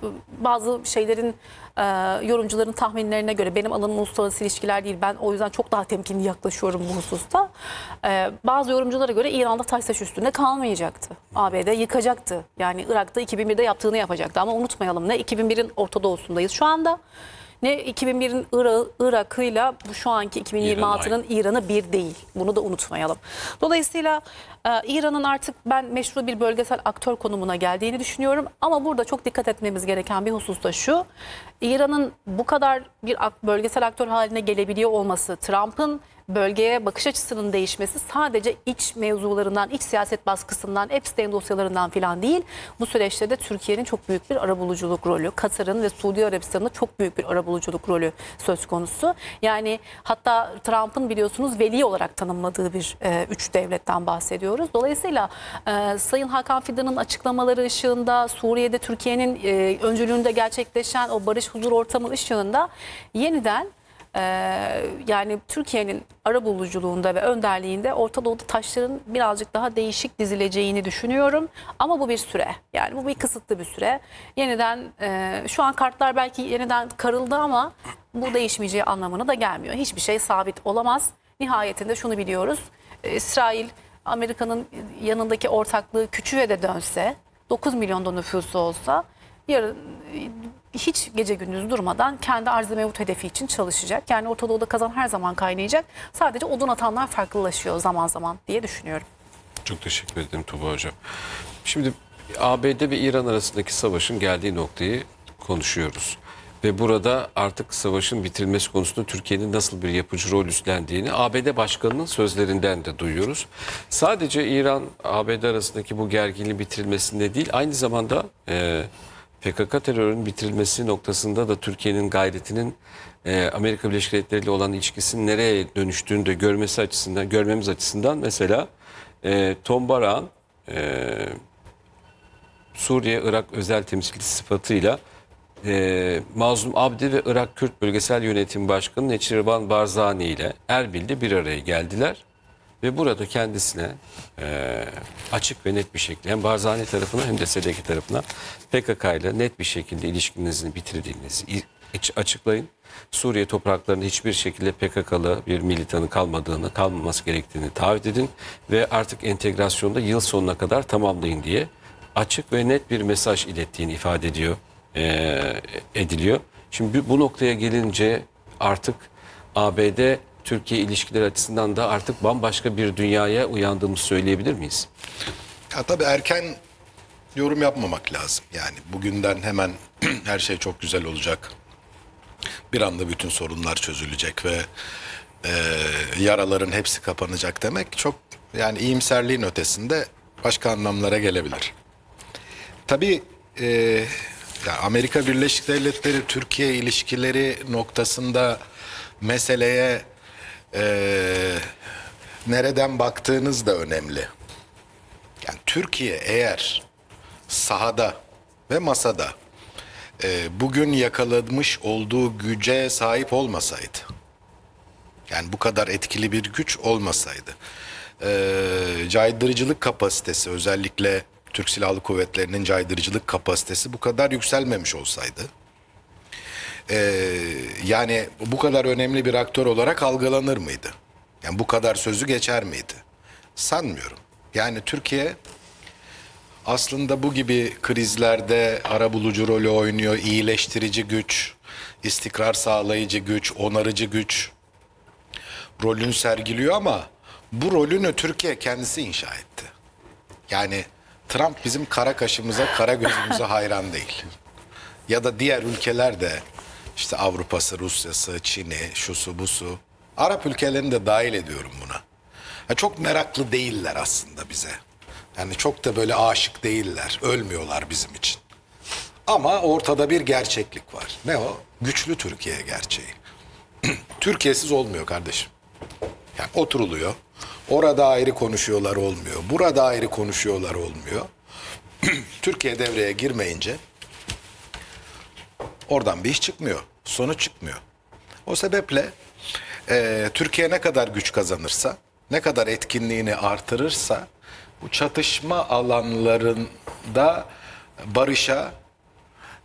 bazı şeylerin yorumcuların tahminlerine göre, benim alanım uluslararası ilişkiler değil. Ben o yüzden çok daha temkinli yaklaşıyorum bu hususta. Bazı yorumculara göre İran'da taş üstünde kalmayacaktı. ABD yıkacaktı. Yani Irak'ta 2001'de yaptığını yapacaktı. Ama unutmayalım, ne 2001'in Orta Doğu'sundayız şu anda, ne 2001'in Irak'ıyla bu şu anki 2026'nın İran'ı bir değil. Bunu da unutmayalım. Dolayısıyla İran'ın artık ben meşru bir bölgesel aktör konumuna geldiğini düşünüyorum. Ama burada çok dikkat etmemiz gereken bir husus da şu: İran'ın bu kadar bir bölgesel aktör haline gelebiliyor olması, Trump'ın bölgeye bakış açısının değişmesi sadece iç mevzularından, iç siyaset baskısından, Epstein dosyalarından filan değil. Bu süreçte de Türkiye'nin çok büyük bir arabuluculuk rolü, Katar'ın ve Suudi Arabistan'ın çok büyük bir arabuluculuk rolü söz konusu. Yani hatta Trump'ın biliyorsunuz veli olarak tanımladığı bir üç devletten bahsediyoruz. Dolayısıyla Sayın Hakan Fidan'ın açıklamaları ışığında, Suriye'de Türkiye'nin öncülüğünde gerçekleşen o barış huzur ortamı ışığında yeniden yani Türkiye'nin arabuluculuğunda ve önderliğinde Orta Doğu'da taşların birazcık daha değişik dizileceğini düşünüyorum. Ama bu bir süre. Yani bu bir kısıtlı bir süre. Yeniden şu an kartlar belki yeniden karıldı ama bu değişmeyeceği anlamına da gelmiyor. Hiçbir şey sabit olamaz. Nihayetinde şunu biliyoruz: İsrail, Amerika'nın yanındaki ortaklığı küçüğe de dönse, 9 milyonda nüfusu olsa, yarın hiç gece gündüz durmadan kendi arz-ı mevcut hedefi için çalışacak. Yani Orta Doğu'da kazan her zaman kaynayacak. Sadece odun atanlar farklılaşıyor zaman zaman diye düşünüyorum. Çok teşekkür ederim Tuğba Hocam. Şimdi ABD ve İran arasındaki savaşın geldiği noktayı konuşuyoruz. Ve burada artık savaşın bitirilmesi konusunda Türkiye'nin nasıl bir yapıcı rol üstlendiğini ABD Başkanı'nın sözlerinden de duyuyoruz. Sadece İran-ABD arasındaki bu gerginliğin bitirilmesinde değil, aynı zamanda PKK terörünün bitirilmesi noktasında da Türkiye'nin gayretinin Amerika Birleşik Devletleri ile olan ilişkisinin nereye dönüştüğünü de görmemiz açısından mesela Tom Barak'ın Suriye-Irak özel temsilcisi sıfatıyla Mazlum Abdi ve Irak Kürt Bölgesel Yönetim Başkanı Neçirvan Barzani ile Erbil'de bir araya geldiler. Ve burada kendisine açık ve net bir şekilde hem Barzani tarafına hem de SDG tarafına PKK ile net bir şekilde ilişkinizin bitirdiğinizi açıklayın. Suriye topraklarında hiçbir şekilde PKK'lı bir militanın kalmaması gerektiğini taahhüt edin ve artık entegrasyonda yıl sonuna kadar tamamlayın diye açık ve net bir mesaj ilettiğini ifade ediliyor. Şimdi bu noktaya gelince artık ABD Türkiye ilişkileri açısından da artık bambaşka bir dünyaya uyandığımızı söyleyebilir miyiz? Ya tabii erken yorum yapmamak lazım. Yani bugünden hemen her şey çok güzel olacak, bir anda bütün sorunlar çözülecek ve yaraların hepsi kapanacak demek çok, yani iyimserliğin ötesinde başka anlamlara gelebilir. Tabii ya Amerika Birleşik Devletleri Türkiye ilişkileri noktasında meseleye nereden baktığınız da önemli. Yani Türkiye eğer sahada ve masada bugün yakalamış olduğu güce sahip olmasaydı, yani bu kadar etkili bir güç olmasaydı, caydırıcılık kapasitesi, özellikle Türk Silahlı Kuvvetleri'nin caydırıcılık kapasitesi bu kadar yükselmemiş olsaydı, yani bu kadar önemli bir aktör olarak algılanır mıydı? Yani bu kadar sözü geçer miydi? Sanmıyorum. Yani Türkiye aslında bu gibi krizlerde arabulucu rolü oynuyor, iyileştirici güç, istikrar sağlayıcı güç, onarıcı güç rolünü sergiliyor ama bu rolünü Türkiye kendisi inşa etti. Yani Trump bizim kara kaşımıza, kara gözümüze hayran değil. Ya da diğer ülkeler de, işte Avrupa'sı, Rusya'sı, Çin'i, şusu busu, Arap ülkelerini de dahil ediyorum buna. Ya çok meraklı değiller aslında bize. Yani çok da böyle aşık değiller, ölmüyorlar bizim için. Ama ortada bir gerçeklik var. Ne o? Güçlü Türkiye gerçeği. Türkiye'siz olmuyor kardeşim. Yani oturuluyor. Orada ayrı konuşuyorlar, olmuyor. Burada ayrı konuşuyorlar, olmuyor. Türkiye devreye girmeyince oradan bir iş çıkmıyor. Sonuç çıkmıyor. O sebeple Türkiye ne kadar güç kazanırsa, ne kadar etkinliğini artırırsa bu çatışma alanlarında barışa